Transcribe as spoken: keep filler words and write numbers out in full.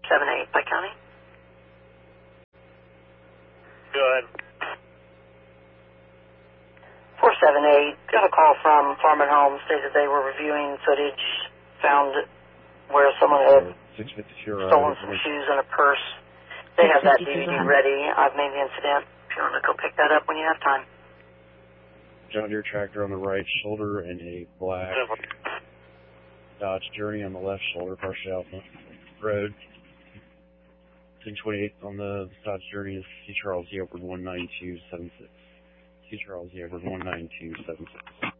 seven eight, Pike County. Go ahead. four seven eight, got a call from Farm and Home, stated they were reviewing footage, found where someone had stolen some shoes and a purse. They have that D V D ready. I've made the incident. If you want to go pick that up when you have time. John Deere tractor on the right shoulder and a black Dodge Journey on the left shoulder, partially out the road. ten twenty-eight on the Dodge Journey is C. Charles Yeoburn one nine two seven six. C. Charles Yeoburn one nine two seven six.